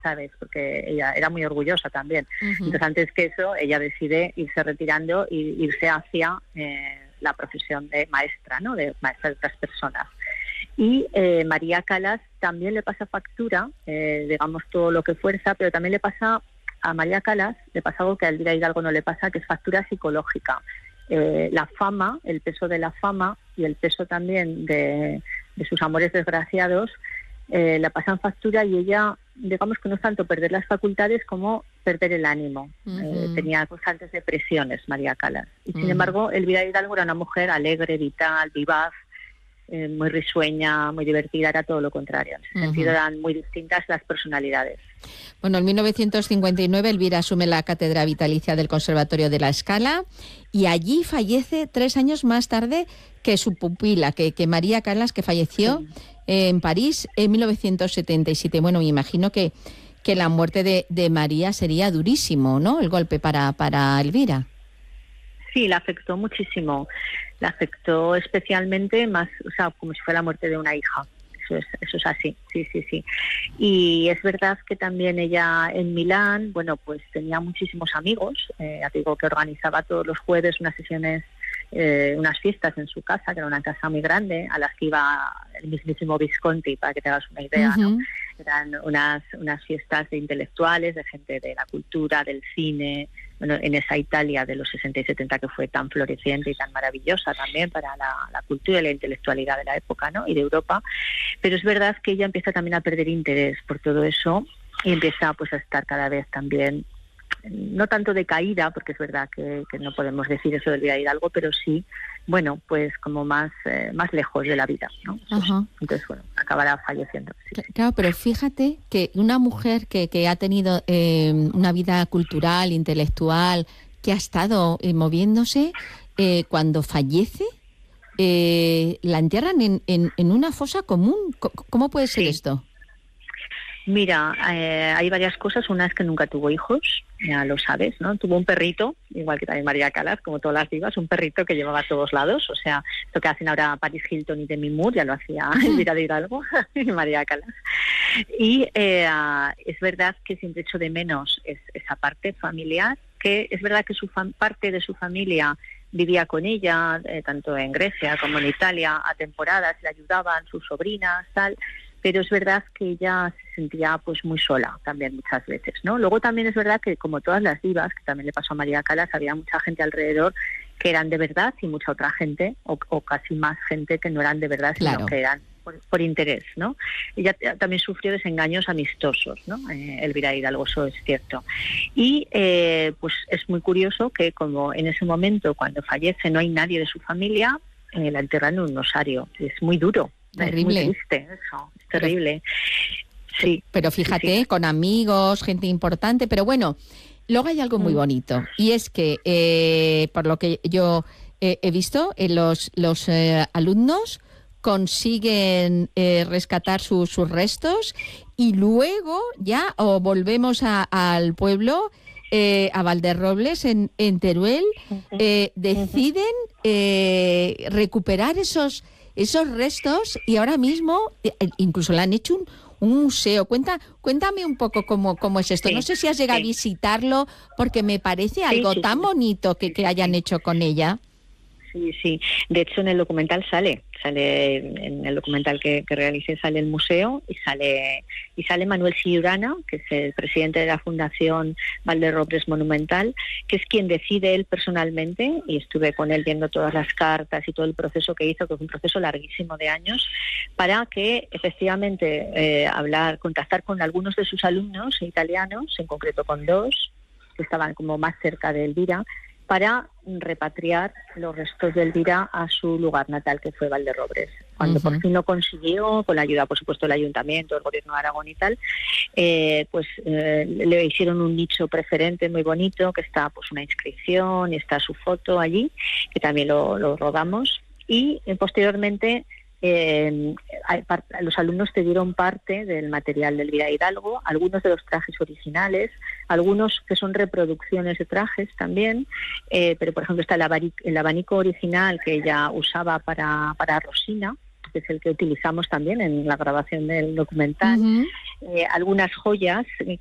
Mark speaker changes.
Speaker 1: ¿sabes? Porque ella era muy orgullosa también.
Speaker 2: Uh-huh.
Speaker 1: Entonces, antes que eso, ella decide irse retirando y irse hacia la profesión de maestra, ¿no? De maestra de otras personas. Y María Calas también le pasa factura, digamos, todo lo que fuerza, pero también le pasa a María Calas, le pasa algo que a Elvira Hidalgo no le pasa, que es factura psicológica. La fama, el peso de la fama y el peso también de sus amores desgraciados, la pasan factura, y ella, digamos que no es tanto perder las facultades como perder el ánimo.
Speaker 2: Uh-huh.
Speaker 1: Tenía constantes depresiones María Calas. Y sin embargo, Elvira Hidalgo era una mujer alegre, vital, vivaz, muy risueña, muy divertida, era todo lo contrario. En ese sentido eran muy distintas las personalidades.
Speaker 2: Bueno, en 1959 Elvira asume la cátedra vitalicia del Conservatorio de La Scala y allí fallece 3 años más tarde que su pupila, que María Calas, que falleció en París en 1977. Bueno, me imagino que la muerte de María sería durísimo, ¿no? El golpe para Elvira.
Speaker 1: Sí, la afectó muchísimo. La afectó especialmente más, o sea, como si fuera la muerte de una hija. Eso es así, sí. Y es verdad que también ella en Milán, bueno, pues tenía muchísimos amigos. Ya te digo que organizaba todos los jueves unas sesiones, unas fiestas en su casa, que era una casa muy grande, a las que iba el mismísimo Visconti, para que te hagas una idea, ¿no? Eran unas fiestas de intelectuales, de gente de la cultura, del cine, bueno, en esa Italia de los 60 y 70 que fue tan floreciente y tan maravillosa también para la cultura y la intelectualidad de la época, ¿no? Y de Europa. Pero es verdad que ella empieza también a perder interés por todo eso y empieza pues a estar cada vez también, no tanto decaída, porque es verdad que no podemos decir eso de Elvira Hidalgo, pero sí, bueno, pues como más lejos de la vida, ¿no? Entonces, bueno, acabará falleciendo. Sí.
Speaker 2: Claro, pero fíjate que una mujer que ha tenido una vida cultural, intelectual, que ha estado moviéndose, cuando fallece, la entierran en una fosa común. ¿Cómo puede ser esto?
Speaker 1: Mira, hay varias cosas. Una es que nunca tuvo hijos, ya lo sabes, ¿no? Tuvo un perrito, igual que también María Calas, como todas las divas, un perrito que llevaba a todos lados. O sea, esto que hacen ahora Paris Hilton y Demi Moore, ya lo hacía Elvira Hidalgo y María Calas. Y es verdad que siempre echo de menos esa parte familiar, que es verdad que parte de su familia vivía con ella, tanto en Grecia como en Italia, a temporadas, le ayudaban sus sobrinas, tal. Pero es verdad que ella se sentía pues muy sola también muchas veces, ¿no? Luego también es verdad que, como todas las divas, que también le pasó a María Calas, había mucha gente alrededor que eran de verdad y mucha otra gente, o casi más gente que no eran de verdad, sino que eran por interés, ¿no? Ella también sufrió desengaños amistosos, ¿no? Elvira Hidalgo, eso es cierto. Y pues es muy curioso que, como en ese momento, cuando fallece, no hay nadie de su familia, la entierran en un osario. Es muy duro.
Speaker 2: Terrible.
Speaker 1: Es muy triste eso, es terrible. Sí.
Speaker 2: Pero fíjate, con amigos, gente importante, pero bueno, luego hay algo muy bonito, y es que, por lo que yo he visto, los alumnos consiguen rescatar sus restos, y luego ya volvemos al pueblo, a Valderrobles, en Teruel, deciden recuperar esos restos, y ahora mismo incluso le han hecho un museo. Cuéntame un poco cómo es esto. No sé si has llegado a visitarlo, porque me parece algo tan bonito que hayan hecho con ella.
Speaker 1: Sí. De hecho, en el documental sale en el documental que realicé, sale el museo y sale Manuel Ciurana, que es el presidente de la Fundación Valderrobles Monumental, que es quien decide él personalmente, y estuve con él viendo todas las cartas y todo el proceso que hizo, que fue un proceso larguísimo de años, para que efectivamente contactar con algunos de sus alumnos italianos, en concreto con 2, que estaban como más cerca de Elvira, para repatriar los restos de Elvira a su lugar natal, que fue Valderrobles. Cuando por fin lo consiguió, con la ayuda, por supuesto, del Ayuntamiento, del Gobierno de Aragón y tal, le hicieron un nicho preferente muy bonito, que está pues una inscripción y está su foto allí, que también lo rodamos. Y posteriormente los alumnos cedieron parte del material de Elvira Hidalgo, algunos de los trajes originales, algunos que son reproducciones de trajes también, pero por ejemplo está el abanico original que ella usaba para Rosina, que es el que utilizamos también en la grabación del documental, algunas joyas